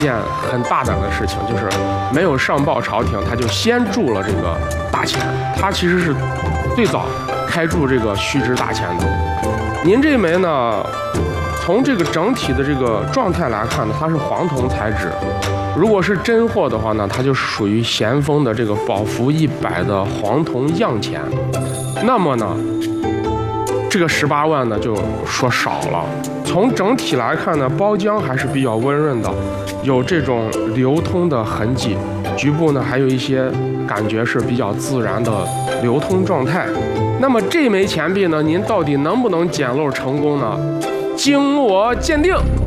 件很大胆的事情，就是没有上报朝廷，他就先铸了这个大钱。他其实是最早开铸这个须知大钱的。您这枚呢，从这个整体的这个状态来看呢，它是黄铜材质。如果是真货的话呢，它就属于咸丰的这个宝符100的黄铜样钱。那么呢，这个18万呢就说少了。从整体来看呢，包浆还是比较温润的，有这种流通的痕迹，局部呢还有一些感觉是比较自然的流通状态。那么这枚钱币呢，您到底能不能捡漏成功呢？经我鉴定。